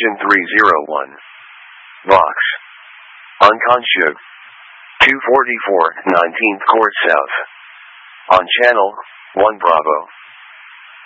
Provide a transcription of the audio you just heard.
Engine 301. Box. Unconshug. 244, 19th Court South. On Channel 1 Bravo.